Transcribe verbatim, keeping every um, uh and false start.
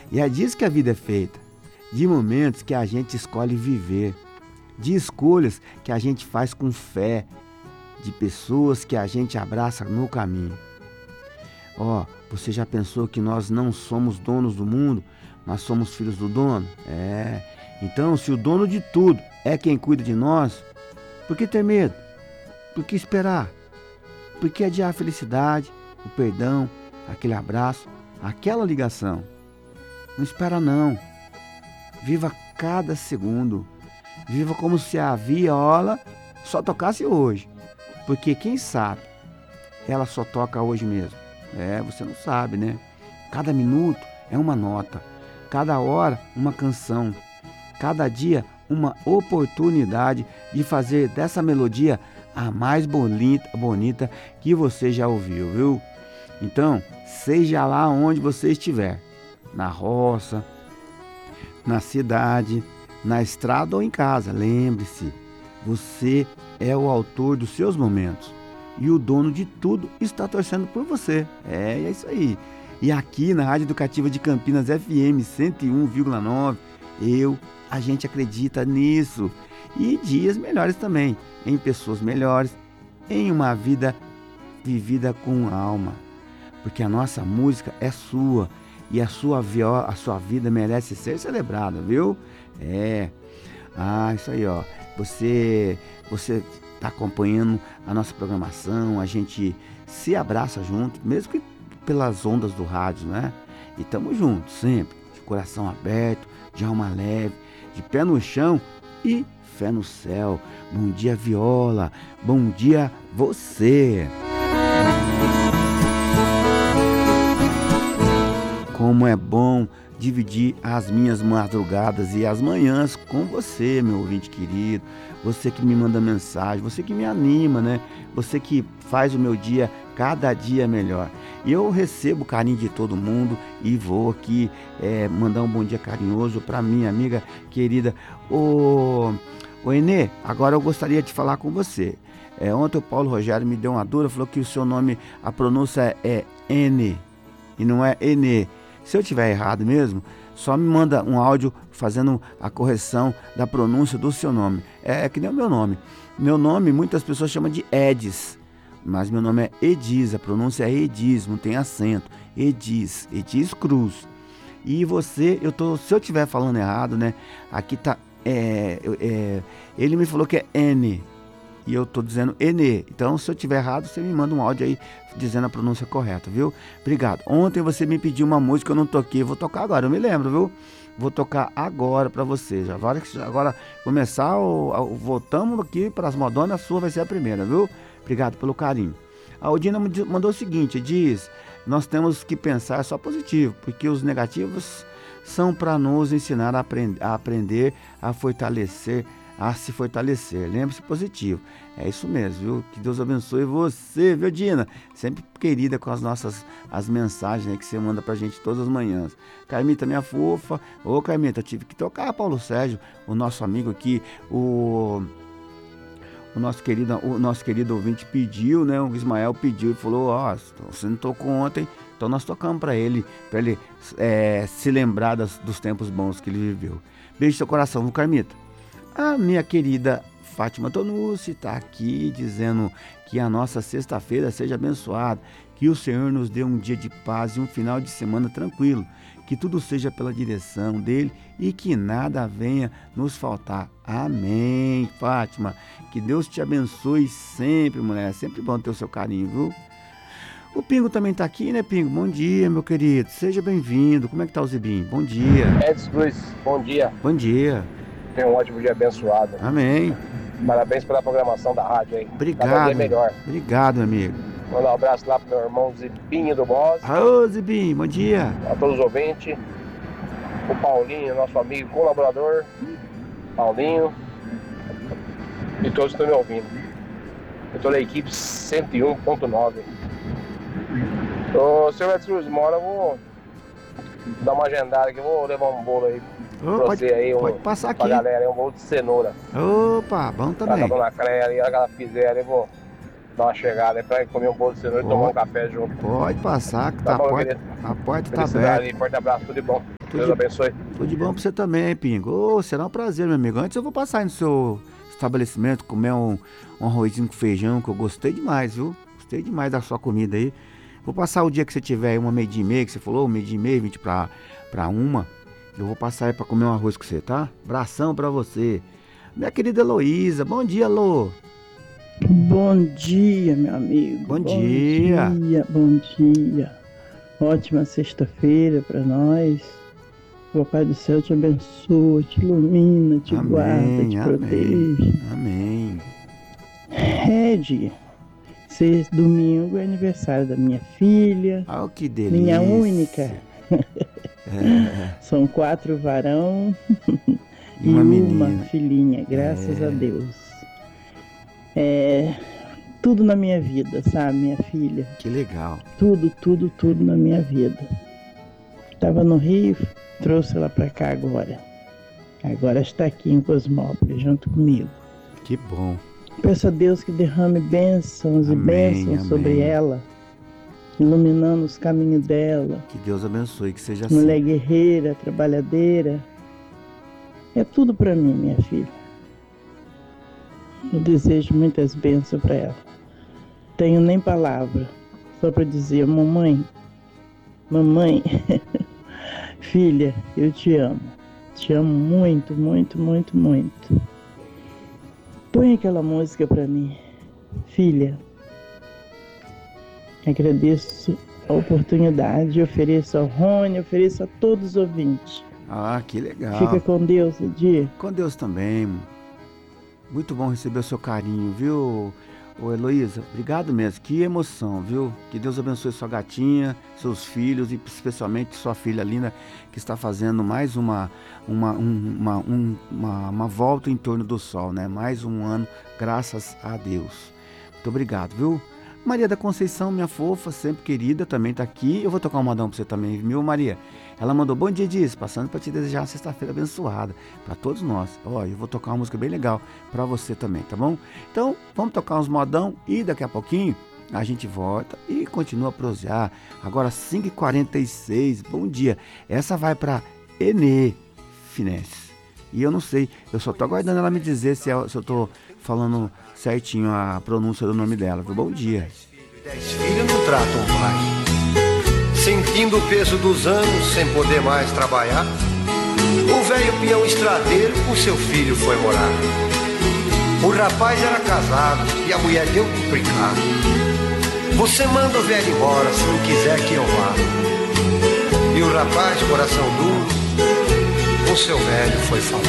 E é disso que a vida é feita, de momentos que a gente escolhe viver, de escolhas que a gente faz com fé, de pessoas que a gente abraça no caminho. Ó, oh, você já pensou que nós não somos donos do mundo, mas somos filhos do dono? É, então se o dono de tudo é quem cuida de nós, por que ter medo? Por que esperar? Por que adiar a felicidade, o perdão, aquele abraço, aquela ligação? Não espera não. Viva cada segundo. Viva como se a viola só tocasse hoje. Porque quem sabe, ela só toca hoje mesmo. É, você não sabe, né? Cada minuto é uma nota. Cada hora, uma canção. Cada dia, uma oportunidade de fazer dessa melodia a mais bonita, bonita que você já ouviu, viu? Então, seja lá onde você estiver, na roça, na cidade, na estrada ou em casa, lembre-se, você é o autor dos seus momentos e o dono de tudo está torcendo por você. É, é isso aí. E aqui na Rádio Educativa de Campinas F M cento e um vírgula nove, eu, a gente acredita nisso. E dias melhores também, em pessoas melhores, em uma vida vivida com alma. Porque a nossa música é sua e a sua, viola, a sua vida merece ser celebrada, viu? É. Ah, isso aí, ó. Você, você tá acompanhando a nossa programação, a gente se abraça junto, mesmo que pelas ondas do rádio, né? E tamo juntos, sempre, de coração aberto, de alma leve, de pé no chão e fé no céu. Bom dia, viola. Bom dia, você. Como é bom dividir as minhas madrugadas e as manhãs com você, meu ouvinte querido. Você que me manda mensagem, você que me anima, né? Você que faz o meu dia cada dia melhor. E eu recebo o carinho de todo mundo e vou aqui é, mandar um bom dia carinhoso para minha amiga querida. Ô, ô Enê, agora eu gostaria de falar com você. É, ontem o Paulo Rogério me deu uma dura, falou que o seu nome, a pronúncia é N e não é Enê. Se eu tiver errado mesmo, só me manda um áudio fazendo a correção da pronúncia do seu nome. É, é que nem o meu nome. Meu nome, muitas pessoas chamam de Edis, mas meu nome é Edis, a pronúncia é Edis, não tem acento. Edis, Edis Cruz. E você, eu tô, se eu estiver falando errado, né? Aqui tá, é, é, ele me falou que é N, e eu tô dizendo Enê. Então, se eu tiver errado, você me manda um áudio aí dizendo a pronúncia correta, viu? Obrigado. Ontem você me pediu uma música, eu não toquei, vou tocar agora, eu me lembro, viu? Vou tocar agora pra você. Já agora, agora começar, o, o, voltamos aqui para as modonas, a sua vai ser a primeira, viu? Obrigado pelo carinho. A Aldina mandou o seguinte, diz, nós temos que pensar só positivo, porque os negativos são para nos ensinar a, aprend a aprender, a fortalecer, a se fortalecer. Lembre-se positivo. É isso mesmo, viu? Que Deus abençoe você, viu, Dina? Sempre querida com as nossas as mensagens, né, que você manda pra gente todas as manhãs. Carmita, minha fofa. Ô, Carmita, eu tive que tocar, Paulo Sérgio, o nosso amigo aqui, o... O nosso querido, o nosso querido ouvinte pediu, né? O Ismael pediu e falou, ó, oh, você não tocou ontem, então nós tocamos para ele, para ele é, se lembrar das, dos tempos bons que ele viveu. Beijo no seu coração, viu, Carmita? A minha querida Fátima Tonucci está aqui dizendo que a nossa sexta-feira seja abençoada, que o Senhor nos dê um dia de paz e um final de semana tranquilo, que tudo seja pela direção dele e que nada venha nos faltar. Amém, Fátima. Que Deus te abençoe sempre, mulher. É sempre bom ter o seu carinho, viu? O Pingo também tá aqui, né, Pingo? Bom dia, meu querido. Seja bem-vindo. Como é que tá o Zibim? Bom dia. Edson Cruz, bom dia. Bom dia. Tenha um ótimo dia abençoado. Amém. Parabéns pela programação da rádio aí. Obrigado. Cada dia melhor. Obrigado, amigo. Mandar um abraço lá pro meu irmão Zibinho do Boss. Ô, Zibim, bom dia. A todos os ouvintes. O Paulinho, nosso amigo colaborador. Paulinho. E todos que estão me ouvindo. Eu tô na equipe cento e um ponto nove. Ô, senhor Edson Cruz, uma hora eu vou dar uma agendada aqui, vou levar um bolo aí. Oh, pra pode, você aí, um, pode passar aqui. Pra galera aí, um bolo de cenoura. Opa, bom também. Pra dona Cléia ali, a hora que ela fizer ali, eu vou dar uma chegada aí pra comer um bolo de cenoura e tomar um café junto. Pode passar, que Tá tá bom, a porta, querido? a porta tá Felicidade aberta. aí, forte abraço, tudo de bom. Deus de, abençoe. Tudo de bom pra você também, Pingo. Ô, será um prazer, meu amigo. Antes eu vou passar aí no seu estabelecimento, comer um, um arrozinho com feijão, que eu gostei demais, viu? Gostei demais da sua comida aí. Vou passar o dia que você tiver aí, uma meia dia e meia, que você falou, meia dia e meia, vinte pra, pra uma. Eu vou passar aí pra comer um arroz com você, tá? Abração pra você. Minha querida Heloísa, bom dia, Lô. Bom dia, meu amigo. Bom, bom dia. dia. Bom dia. Ótima sexta-feira para nós. O Papai do Céu te abençoa, te ilumina, te amém, guarda, te amém, protege. Amém. Ed, esse domingo é aniversário da minha filha. Ah, que delícia. Minha única. É. São quatro varão e uma, uma filhinha, graças é. a Deus. É tudo na minha vida, sabe, minha filha? Que legal. Tudo, tudo, tudo na minha vida. Estava no Rio, trouxe ela para cá agora. Agora está aqui em Cosmópolis, junto comigo. Que bom. Peço a Deus que derrame bênçãos amém, e bênçãos amém. sobre ela, iluminando os caminhos dela. Que Deus abençoe, que seja assim. Mulher guerreira, trabalhadeira. É tudo para mim, minha filha. Eu desejo muitas bênçãos para ela. Tenho nem palavra, só para dizer, mamãe, mamãe, filha, eu te amo. Te amo muito, muito, muito, muito. Põe aquela música para mim, filha. Agradeço a oportunidade, ofereço ao Rony, ofereço a todos os ouvintes. Ah, que legal. Fica com Deus, Edir. Com Deus também. Muito bom receber o seu carinho, viu, ô Heloísa? Obrigado mesmo, que emoção, viu? Que Deus abençoe sua gatinha, seus filhos e especialmente sua filha linda, que está fazendo mais uma, uma, um, uma, um, uma, uma volta em torno do sol, né? Mais um ano, graças a Deus. Muito obrigado, viu? Maria da Conceição, minha fofa, sempre querida, também tá aqui. Eu vou tocar um modão pra você também, viu, Maria? Ela mandou bom dia, Diz, passando para te desejar uma sexta-feira abençoada para todos nós. Ó, eu vou tocar uma música bem legal para você também, tá bom? Então, vamos tocar uns modão e daqui a pouquinho a gente volta e continua a prosear. Agora cinco e quarenta e seis, bom dia. Essa vai para Enê Finesse. E eu não sei, eu só tô aguardando ela me dizer se eu, se eu tô falando certinho a pronúncia do nome dela, viu? Bom dia. Dez filhos não tratam o pai. Sentindo o peso dos anos, sem poder mais trabalhar, o velho peão estradeiro com seu filho foi morar. O rapaz era casado e a mulher deu complicado. Você manda o velho embora se não quiser que eu vá. E o rapaz, coração duro, com seu velho foi falar.